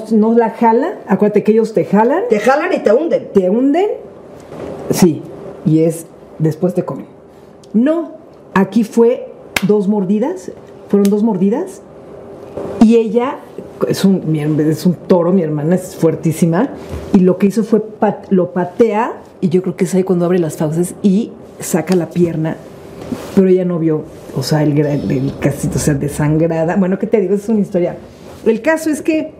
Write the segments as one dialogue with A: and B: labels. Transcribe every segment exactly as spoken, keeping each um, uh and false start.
A: no, no la jala, acuérdate que ellos te jalan.
B: Te jalan y te hunden.
A: Te hunden, sí, y es, después te comen. No, aquí fue dos mordidas, fueron dos mordidas, y ella, es un, es un toro, mi hermana es fuertísima, y lo que hizo fue, pat, lo patea, y yo creo que es ahí cuando abre las fauces, y saca la pierna, pero ella no vio, o sea, el, el casito, o sea, desangrada. Bueno, ¿qué te digo? Es una historia. El caso es que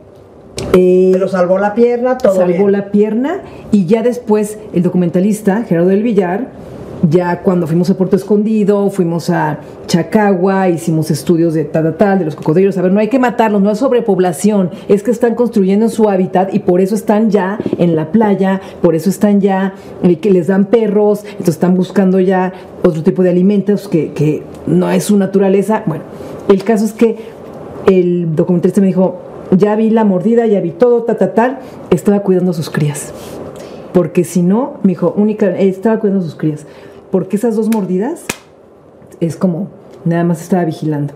B: Eh, Pero salvó la pierna, todo
A: salvó
B: bien.
A: la pierna, y ya después el documentalista Gerardo del Villar, ya cuando fuimos a Puerto Escondido, fuimos a Chacagua, hicimos estudios de tal, tal, de los cocodrilos. A ver, no hay que matarlos, no es sobrepoblación, es que están construyendo su hábitat y por eso están ya en la playa, por eso están ya, eh, que les dan perros, entonces están buscando ya otro tipo de alimentos que, que no es su naturaleza. Bueno, el caso es que el documentalista me dijo, ya vi la mordida, ya vi todo, ta, ta, tal, estaba cuidando a sus crías. Porque si no, me dijo, única, estaba cuidando a sus crías. Porque esas dos mordidas es como, nada más estaba vigilando.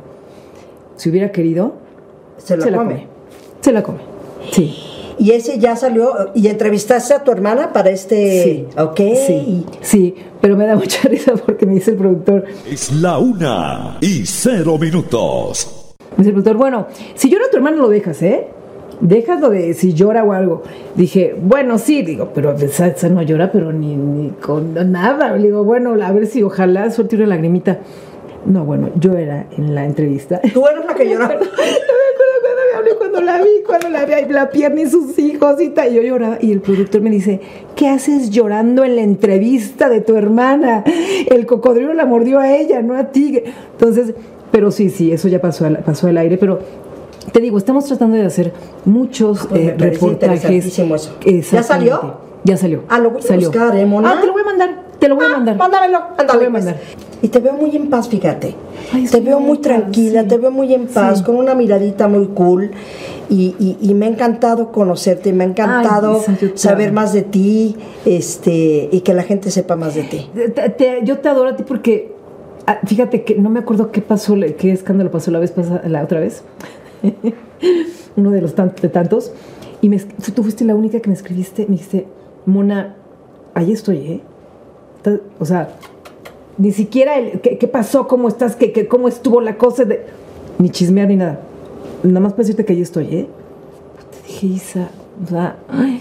A: Si hubiera querido,
B: se la,
A: se la
B: come.
A: come. Se la come, sí.
B: Y ese ya salió, y entrevistaste a tu hermana para este...
A: Sí,
B: ok.
A: Sí, sí, pero me da mucha risa porque me dice el productor.
C: Es la una y cero minutos.
A: Me dice el productor, bueno, si llora tu hermano lo dejas, ¿eh? Déjalo de si llora o algo. Dije, bueno, sí, digo, pero esa, esa no llora, pero ni, ni con nada. Le digo, bueno, a ver si ojalá suelte una lagrimita. No, bueno, yo era en la entrevista.
B: Tú eres la que lloraba.
A: No me acuerdo cuando me hablé, cuando la vi, cuando la vi, la pierna y sus hijos y tal. Y yo lloraba. Y el productor me dice, ¿qué haces llorando en la entrevista de tu hermana? El cocodrilo la mordió a ella, no a ti. Entonces, pero sí, sí, eso ya pasó al, pasó al aire, pero... Te digo, estamos tratando de hacer muchos
B: Pues
A: eh, reportajes.
B: Eso. ¿Ya salió?
A: Ya salió.
B: Ah, lo voy a
A: salió.
B: buscar, ¿eh, mona?
A: Ah, te lo voy a mandar. Te lo voy
B: ah,
A: a mandar.
B: Mándamelo, ándale,
A: te lo voy a
B: pues.
A: mandar.
B: Y te veo muy en paz, fíjate.
A: Ay,
B: te veo muy
A: bonita,
B: tranquila,
A: sí.
B: te veo muy en paz,
A: sí.
B: con una miradita muy cool. Y, y, y me ha encantado conocerte, me ha encantado
A: Ay, Lisa,
B: saber más de ti, este, y que la gente sepa más de ti.
A: Te, te, yo te adoro a ti porque, ah, fíjate que no me acuerdo qué pasó, qué escándalo pasó la vez pasada, la otra vez. Uno de los tantos, de tantos, y me, tú fuiste la única que me escribiste, me dijiste, Mona, ahí estoy, ¿eh? O sea, ni siquiera el, ¿qué, qué pasó? ¿Cómo estás? ¿Qué, qué, ¿Cómo estuvo la cosa? De, ni chismear ni nada. Nada más para decirte que ahí estoy, ¿eh? Te dije, Isa, o sea, ay.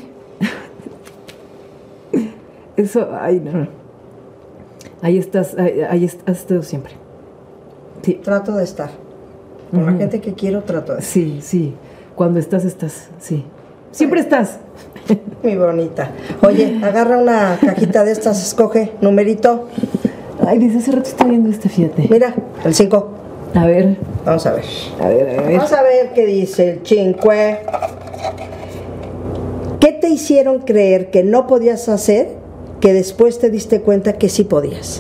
A: Eso, ay, no, no. Ahí estás, ahí, ahí has estado siempre. Sí.
B: Trato de estar. Con uh-huh. la gente que quiero, trato de estar.
A: Sí, sí. Cuando estás, estás, sí. Siempre estás.
B: Mi bonita. Oye, agarra una cajita de estas, escoge, numerito.
A: Ay, desde hace rato estoy viendo este, fíjate.
B: Mira, el cinco.
A: A ver.
B: Vamos a ver.
A: A ver, a ver.
B: Vamos a ver qué dice el cinque. ¿Qué te hicieron creer que no podías hacer que después te diste cuenta que sí podías?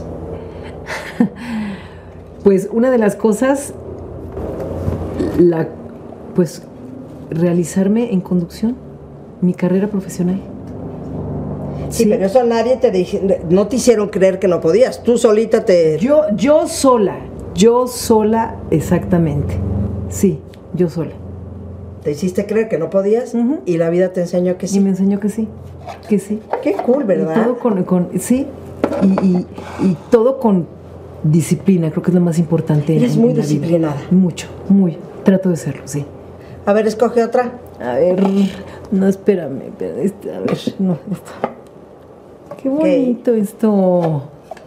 A: Pues una de las cosas, la, pues realizarme en conducción, mi carrera profesional.
B: Sí, sí, pero eso nadie te dijo, no te hicieron creer que no podías, tú solita te...
A: Yo, yo sola, yo sola, exactamente, sí, yo sola.
B: Te hiciste creer que no podías uh-huh. y la vida te enseñó que sí.
A: Y me enseñó que sí, que sí.
B: Qué cool, ¿verdad?
A: Y todo con, con sí, y, y, y todo con disciplina, creo que es lo más importante.
B: Eres
A: en,
B: muy
A: en la
B: disciplinada.
A: Vida. Mucho, muy, trato de serlo, sí.
B: A ver, escoge otra.
A: A ver, no, espérame, espérame este, a ver, no, esto. Qué bonito okay. esto.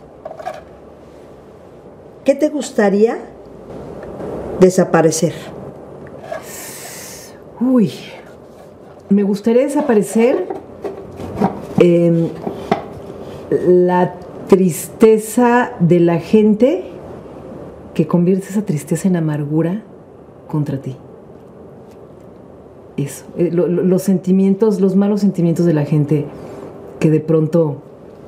B: ¿Qué te gustaría desaparecer?
A: Uy, me gustaría desaparecer eh, la tristeza de la gente que convierte esa tristeza en amargura contra ti. Eso, eh, lo, lo, los sentimientos, los malos sentimientos de la gente que de pronto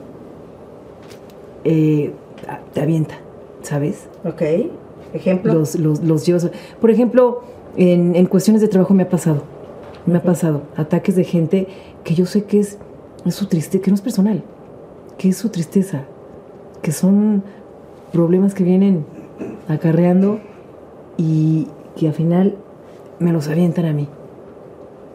A: eh, te avienta, ¿sabes?
B: Ok, ejemplo.
A: Los, los, los llevas. Por ejemplo, en, en cuestiones de trabajo me ha pasado, me ha pasado ataques de gente que yo sé que es, es su tristeza, que no es personal, que es su tristeza, que son problemas que vienen acarreando y que al final me los avientan a mí.